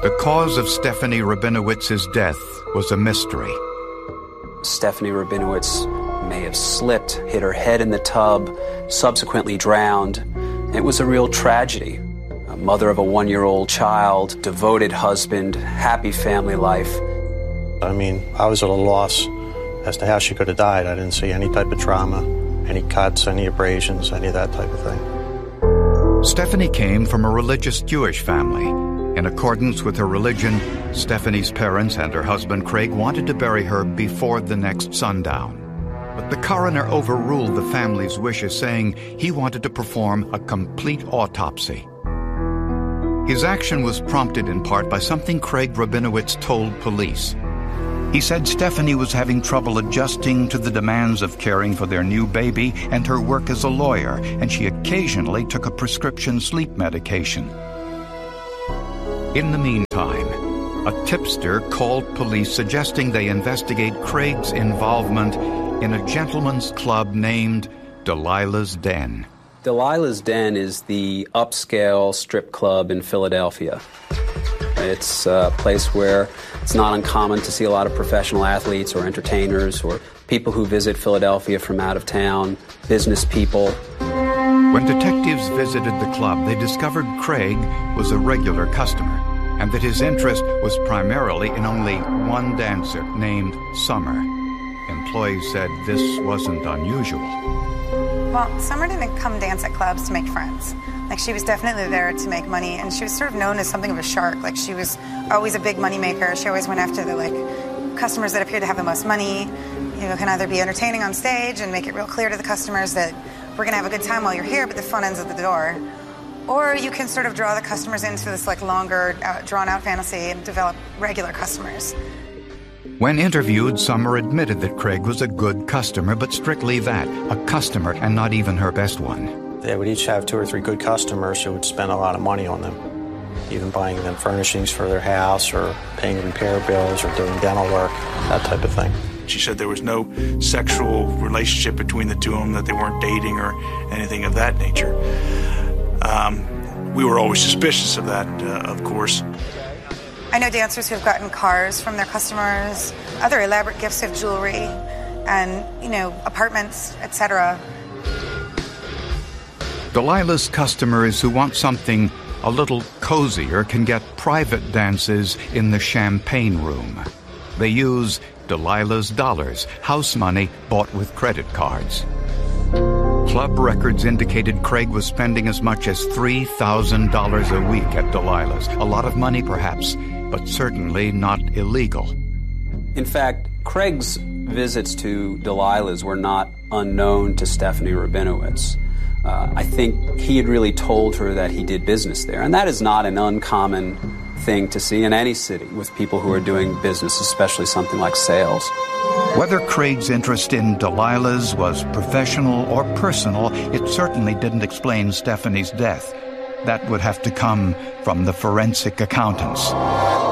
The cause of Stephanie Rabinowitz's death was a mystery. Stephanie Rabinowitz may have slipped, hit her head in the tub, subsequently drowned. It was a real tragedy. A mother of a 1-year-old child, devoted husband, happy family life. I mean, I was at a loss as to how she could have died. I didn't see any type of trauma, any cuts, any abrasions, any of that type of thing. Stephanie came from a religious Jewish family. In accordance with her religion, Stephanie's parents and her husband Craig wanted to bury her before the next sundown. But the coroner overruled the family's wishes, saying he wanted to perform a complete autopsy. His action was prompted in part by something Craig Rabinowitz told police. He said Stephanie was having trouble adjusting to the demands of caring for their new baby and her work as a lawyer, and she occasionally took a prescription sleep medication. In the meantime, a tipster called police suggesting they investigate Craig's involvement in a gentleman's club named Delilah's Den. Delilah's Den is the upscale strip club in Philadelphia. It's a place where it's not uncommon to see a lot of professional athletes or entertainers or people who visit Philadelphia from out of town, business people. When detectives visited the club, they discovered Craig was a regular customer and that his interest was primarily in only one dancer named Summer. Employees said this wasn't unusual. Well, Summer didn't come dance at clubs to make friends. Like, she was definitely there to make money, and she was sort of known as something of a shark. Like, she was always a big money maker. She always went after the, customers that appeared to have the most money. You know, can either be entertaining on stage and make it real clear to the customers that we're going to have a good time while you're here, but the fun ends at the door. Or you can sort of draw the customers into this, longer, drawn-out fantasy and develop regular customers. When interviewed, Summer admitted that Craig was a good customer, but strictly that, a customer and not even her best one. They would each have 2 or 3 good customers who would spend a lot of money on them, even buying them furnishings for their house or paying repair bills or doing dental work, that type of thing. She said there was no sexual relationship between the two of them, that they weren't dating or anything of that nature. We were always suspicious of that, of course. I know dancers who've gotten cars from their customers, other elaborate gifts of jewelry, and, apartments, etc. Delilah's customers who want something a little cozier can get private dances in the champagne room. They use Delilah's dollars, house money bought with credit cards. Club records indicated Craig was spending as much as $3,000 a week at Delilah's. A lot of money, perhaps, but certainly not illegal. In fact, Craig's visits to Delilah's were not unknown to Stephanie Rabinowitz. I think he had really told her that he did business there, and that is not an uncommon thing to see in any city with people who are doing business, especially something like sales. Whether Craig's interest in Delilah's was professional or personal, it certainly didn't explain Stephanie's death. That would have to come from the forensic accountants.